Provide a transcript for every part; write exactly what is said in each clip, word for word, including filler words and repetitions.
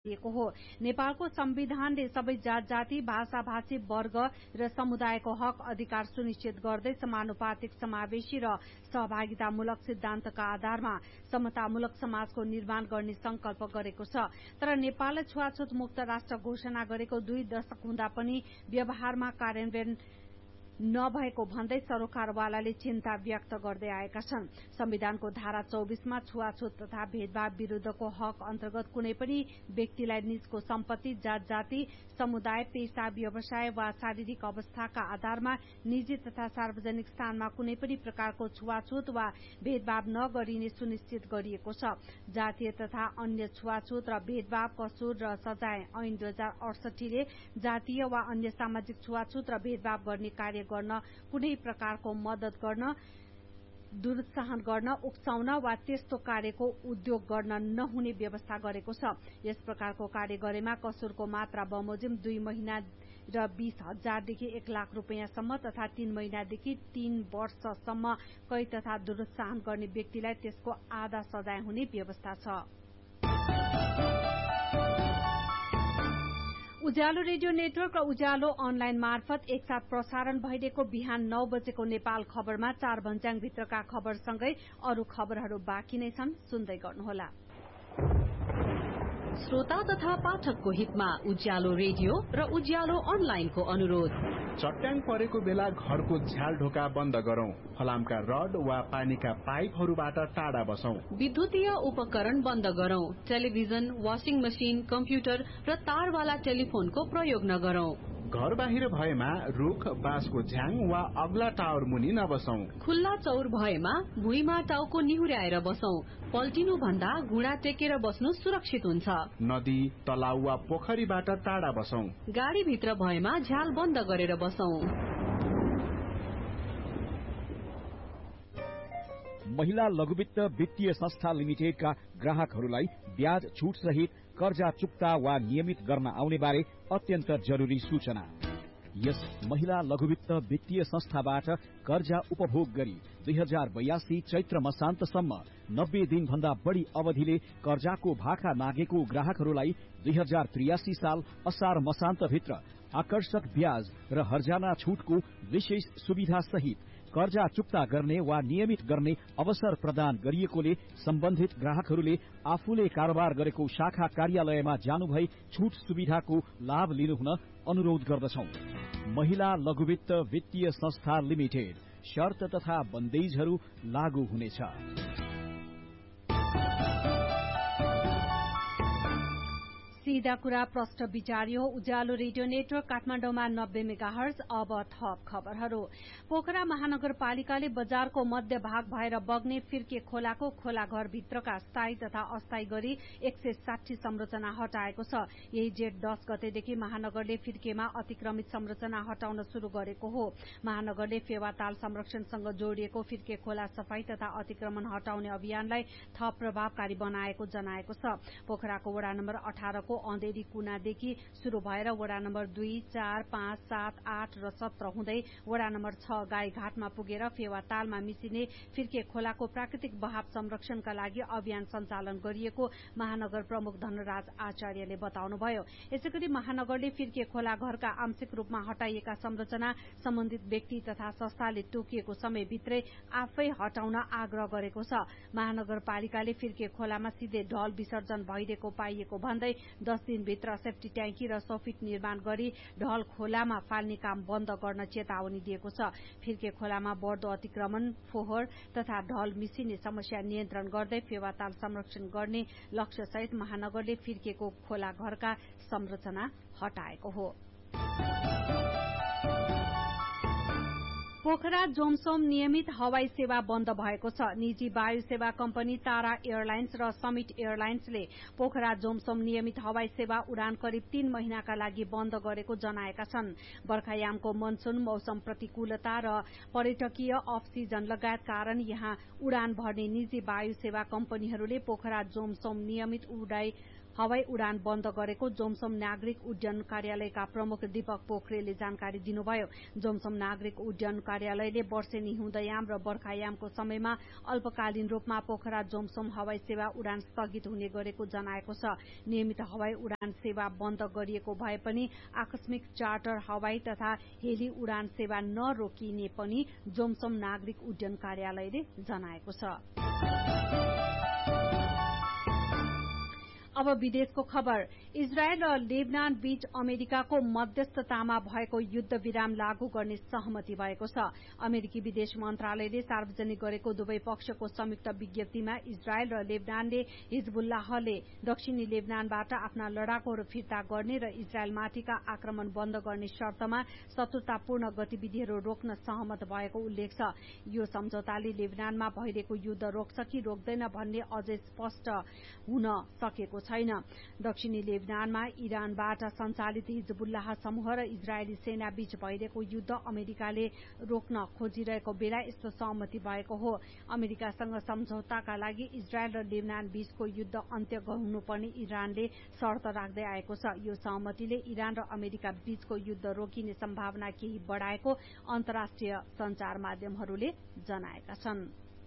हो। नेपालको संविधानले सबै जात जाति भाषा भाषी वर्ग र समुदायको हक अधिकार सुनिश्चित गर्दै समानुपातिक समावेशी र सहभागितामूलक सिद्धान्तका आधारमा समतामूलक समाजको निर्माण गर्ने संकल्प गरेको छ। तर नेपालले छुवाछुत मुक्त राष्ट्र घोषणा गरेको दुई दशक हुँदा पनि व्यवहारमा कार्यान्वयन नभएको भन्दै सरोकारवालाले चिन्ता व्यक्त गर्दै आएका छन्। संविधानको धारा चौबीसमा छुवाछुत तथा भेदभाव विरूद्धको हक अन्तर्गत कुनै पनि व्यक्तिलाई निजको सम्पत्ति जात जाति समुदाय पेशा व्यवसाय वा शारीरिक अवस्थाका आधारमा निजी तथा सार्वजनिक स्थानमा कुनै पनि प्रकारको छुवाछुत वा भेदभाव नगरिने सुनिश्चित गरिएको छ। जातीय तथा अन्य छुवाछुत र भेदभाव कसुर र सजाय ऐन दुई हजार अडसठीले जातीय वा अन्य सामाजिक छुवाछुत र भेदभाव गर्ने कार्य गर्न कुनै प्रकारको मद्दत गर्न दुरुत्साहन गर्न उक्साउन वा त्यस्तो कार्यको उद्योग गर्न नहुने व्यवस्था गरेको छ। यस प्रकारको कार्य गरेमा कसुरको मात्रा बमोजिम दुई महिना र बीस हजारदेखि एक लाख रूपियाँसम्म तथा तीन महिनादेखि तीन वर्षसम्म कैद तथा दुरुत्साहन गर्ने व्यक्तिलाई त्यसको आधा सजाय हुने व्यवस्था छ। उज्यालो रेडियो नेटवर्क र उज्यालो अनलाइन मार्फत एकसाथ प्रसारण भइरहेको बिहान नौ बजेको नेपाल खबरमा चार भन्ज्याङ भित्रका खबरसँगै अरू खबरहरू बाँकी नै छन्, सुन्दै गर्नुहोला। श्रोता तथा पाठकको हितमा उज्यालो रेडियो र उज्यालो अनलाइनको अनुरोध। चट्याङ परेको बेला घरको झ्याल ढोका बन्द गरौं। फलामका रड वा पानीका पाइपहरूबाट टाढा बसौं। विद्युतीय उपकरण बन्द गरौं। टेलिभिजन, वाशिङ मशिन, कम्प्युटर र तारवाला टेलिफोनको प्रयोग नगरौं। घर बाहिर भएमा रुख बाँसको झ्याङ वा अग्ला टावर मुनि नबसौं। खुल्ला चौर भएमा भुइँमा टाउको निहुर्याएर बसौं। पल्टिनु भन्दा घुँडा टेकेर बस्नु सुरक्षित हुन्छ। नदी, तलाउ वा पोखरीबाट टाढा बसौं। गाडी भित्र भएमा झ्याल बन्द गरेर बसौं। महिला लघुवित्त वित्तीय संस्था लिमिटेडका ग्राहकहरूलाई ब्याज छुट सहित कर्जा चुक्ता वा नियमित गर्न आउने बारे अत्यन्त जरुरी सूचना। यस महिला लघुवित्त वित्तीय संस्थाबाट कर्जा उपभोग गरी दुई हजार बयासी चैत्र मसान्तसम्म नब्बे दिन भन्दा बढ़ी अवधिले कर्जाको भाका मागेको ग्राहकहरूलाई दुई हजार त्रियासी साल असार मसान्त भित्र आकर्षक ब्याज र हर्जाना छुटको विशेष सुविधा सहित कर्जा चुक्ता गर्ने वा नियमित गर्ने अवसर प्रदान गरिएकोले सम्बन्धित ग्राहकहरूले आफूले कारोबार गरेको शाखा कार्यालयमा जानुभई छुट सुविधाको लाभ लिनुहुन अनुरोध गर्दछौं। महिला लघुवित्त वित्तीय संस्था लिमिटेड। शर्त तथा बन्देजहरू लागू हुनेछ। सीधा कुरा प्रश्न विचारियो। उज्यालो रेडियो नेटवर्क काठमाडौँमा नब्बे मेगाहर्ज। अब थप खबरहरू। पोखरा महानगरपालिकाले बजारको मध्य भाग भएर बग्ने फिर्के खोलाको खोला घर भित्रका स्थायी तथा अस्थायी गरी एक सय साठी संरचना हटाएको छ। यही जेठ दस गतेदेखि महानगरले फिर्केमा अतिक्रमित संरचना हटाउन शुरू गरेको हो। महानगरले फेवाताल संरक्षणसँग जोडिएको फिर्के खोला सफाई तथा अतिक्रमण हटाउने अभियानलाई थप प्रभावकारी बनाएको जनाएको छ। पोखराको वडा नम्बर अठारको अँधेरी कुनादेखि शुरू भएर वडा नम्बर दुई, चार, पाँच, सात, आठ र सत्र हुँदै वडा नम्बर छ गाईघाटमा पुगेर फेवातालमा मिसिने फिर्के खोलाको प्राकृतिक बहाव संरक्षणका लागि अभियान सञ्चालन गरिएको महानगर प्रमुख धनराज आचार्यले बताउनुभयो। यसैगरी महानगरले फिर्के खोला घरका आंशिक रूपमा हटाइएका संरचना सम्बन्धित व्यक्ति तथा संस्थाले तोकिएको समयभित्रै आफै हटाउन आग्रह गरेको छ। महानगरपालिकाले फिर्के खोलामा सिधै ढल विसर्जन भइरहेको पाइएको भन्दै दस दिनभित्र सेफ्टी ट्याङ्की र सोफिट निर्माण गरी ढल खोलामा फाल्ने काम बन्द गर्न चेतावनी दिएको छ। फिर्के खोलामा बढ्दो अतिक्रमण, फोहोर तथा ढल मिसिने समस्या नियन्त्रण गर्दै फेवाताल संरक्षण गर्ने लक्ष्यसहित महानगरले फिर्केको खोला घरका संरचना हटाएको हो। पोखरा जोमसोम नियमित हवाई सेवा बन्द भएको छ। निजी वायु सेवा कम्पनी तारा एयरलाइन्स र समिट एयरलाइन्सले पोखरा जोमसोम नियमित हवाई सेवा उडान करिब तीन महिनाका लागि बन्द गरेको जनाएका छन्। बर्खायामको मनसून, मौसम प्रतिकूलता र पर्यटकीय अफ सिजन लगायत कारण यहाँ उडान भर्ने निजी वायु सेवा कम्पनीहरूले पोखरा जोमसोम नियमित उडाई हवाई उडान बन्द गरेको जोमसोम नागरिक उड्डयन कार्यालयका प्रमुख दीपक पोखरेलले जानकारी दिनुभयो। जोमसोम नागरिक उड्डयन कार्यालयले वर्षेनी हिउँदयाम र बर्खायामको समयमा अल्पकालीन रूपमा पोखरा जोमसोम हवाई सेवा उडान स्थगित हुने गरेको जनाएको छ। नियमित हवाई उडान सेवा बन्द गरिएको भए पनि आकस्मिक चार्टर हवाई तथा हेली उडान सेवा नरोकिने पनि जोमसोम नागरिक उड्डयन कार्यालयले जनाएको छ। अब विदेशको खबर। इजरायल र लेबनान बीच अमेरिकाको मध्यस्थतामा भएको युद्ध विराम लागू गर्ने सहमति भएको छ। अमेरिकी विदेश मन्त्रालयले सार्वजनिक गरेको दुवै पक्षको संयुक्त विज्ञप्तिमा इजरायल र लेबनानले हिजबुल्लाहले दक्षिणी लेबनानबाट आफ्ना लडाकुहरू फिर्ता गर्ने र इजरायलमाथिका आक्रमण बन्द गर्ने शर्तमा शत्रुतापूर्ण गतिविधिहरू रोक्न सहमत भएको उल्लेख छ। यो सम्झौताले लेबनानमा भइरहेको युद्ध रोक्छ कि रोक्दैन भन्ने अझै स्पष्ट हुन सकेको छैन। दक्षिणी लेबनानमा इरानबाट सञ्चालित हिजबुल्लाह समूह र इजरायली सेना बीच भइरहेको युद्ध अमेरिकाले रोक्न खोजिरहेको बेला यस्तो सहमति भएको हो। अमेरिकासँग सम्झौताका लागि इजरायल र लेबनान बीचको युद्ध अन्त्य हुनुपर्ने इरानले शर्त राख्दै आएको छ। यो सहमतिले इरान र अमेरिका बीचको युद्ध रोकिने सम्भावना केही बढाएको अन्तर्राष्ट्रिय सञ्चार माध्यमहरूले जनाएका छन्।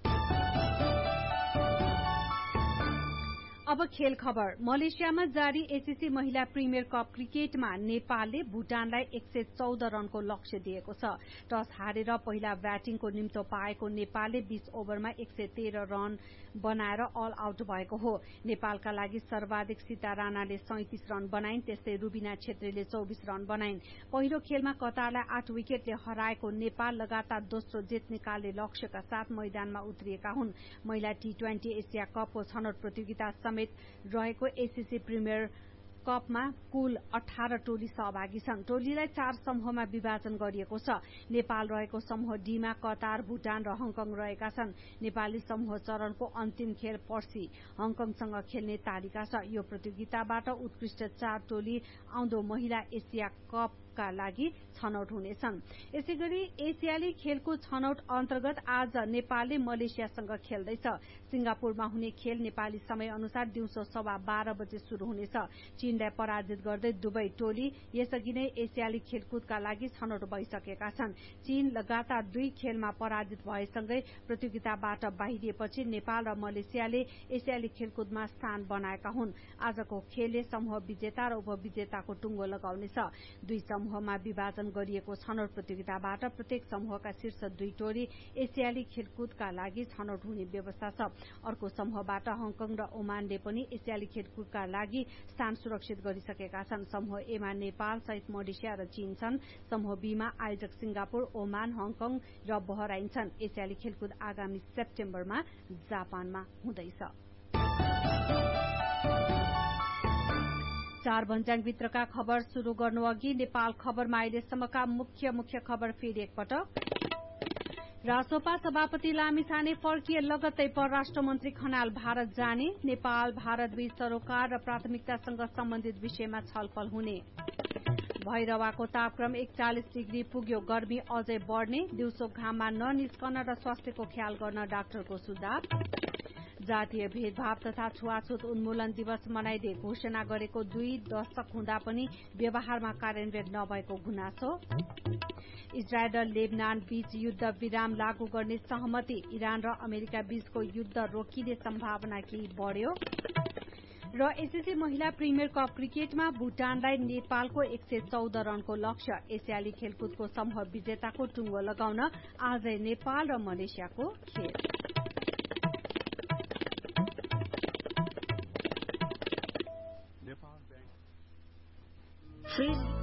अब खेल खबर। मलेसियामा जारी एसीसी महिला प्रिमियर कप क्रिकेटमा नेपालले भुटानलाई एक सय चौध रनको लक्ष्य दिएको छ। टस हारेर पहिला ब्याटिङको निम्तो पाएको नेपालले बीस ओभरमा एक सय तेह्र रन बनाएर अल आउट भएको हो। नेपालका लागि सर्वाधिक सीता राणाले सैंतिस रन बनाइन्, त्यस्तै रुबिना छेत्रीले चौबिस रन बनाइन्। पहिलो खेलमा कतारलाई आठ विकेटले हराएको नेपाल लगातार दोस्रो जित निकाल्ने लक्ष्यका साथ मैदानमा उत्रिएका हुन्। महिला टी ट्वेन्टी एसिया कपको छनौट प्रतियोगिता समेत रहेको एसीसी प्रिमियर कपमा कुल अठार टोली सहभागी छन्। टोलीलाई चार समूहमा विभाजन गरिएको छ। नेपाल रहेको समूह डीमा कतार, भुटान र हङकङ रहेका छन्। नेपाली समूह चरणको अन्तिम खेल पर्सि हङकङसँग खेल्ने तालिका छ। यो प्रतियोगिताबाट उत्कृष्ट चार टोली आउँदो महिला एसिया कपका लागि छनौट हुनेछन्। यसैगरी एसियाली खेलको छनौट अन्तर्गत आज नेपालले मलेसियासँग खेल्दैछ। सिंगापुरमा हुने खेल नेपाली समय अनुसार दिउँसो सवा बाह्र बजे शुरू हुनेछ। चीनलाई पराजित गर्दै दुवै टोली यसअघि नै एसियाली खेलकुदका लागि छनौट भइसकेका छन्। चीन लगातार दुई खेलमा पराजित भएसँगै प्रतियोगिताबाट बाहिरिएपछि नेपाल र मलेसियाले एसियाली खेलकुदमा स्थान बनाएका हुन्। आजको खेलले समूह विजेता र उपविजेताको टुङ्गो लगाउनेछ। दुई समूहमा विभाजन गरिएको छनौट प्रतियोगिताबाट प्रत्येक समूहका शीर्ष दुई टोली एसियाली खेलकुदका लागि छनौट हुने व्यवस्था छ। अर्को समूहबाट हङकङ र ओमानले पनि एसियाली खेलकुदका लागि स्थान सुरक्षित गरिसकेका छन्। समूह एमा नेपाल सहित मलेसिया र चीन छन्। समूह बीमा आयोजक सिंगापुर, ओमान, हङकङ र बहराइन छन्। एसियाली खेलकुद आगामी सेप्टेम्बरमा जापानमा हुँदैछ। चार भन्ज्याङभित्रका खबर शुरू गर्नु अघि नेपाल खबरमा अहिलेसम्मका मुख्य मुख्य खबर फेरि एकपटक। रासोपा सभापति लामिछाने फर्किए लगत्तै परराष्ट्र मन्त्री खनाल भारत जाने। नेपाल भारत बीच सरोकार र प्राथमिकतासँग सम्बन्धित विषयमा छलफल हुने। भैरवाको तापक्रम एकचालिस डिग्री पुग्यो, गर्मी अझै बढ्ने। दिउँसो घाममा ननिस्कन र स्वास्थ्यको ख्याल गर्न डाक्टरको सुझाव। जातीय भेदभाव तथा छुवाछुत उन्मूलन दिवस मनाइदै घोषणा गरेको दुई दशक हुँदा पनि व्यवहारमा कार्यान्वयन नभएको गुनासो। इजरायल र लेबनान बीच युद्ध विराम लागू गर्ने सहमति। इरान र अमेरिका बीचको युद्ध रोकिने सम्भावना केही बढ्यो। र एसीसी महिला प्रिमियर कप क्रिकेटमा भुटानलाई नेपालको एक सय चौध रनको लक्ष्य। एसियाली खेलकुदको समूह विजेताको टुङ्गो लगाउन आजै नेपाल र मलेसियाको खेल। Freeze.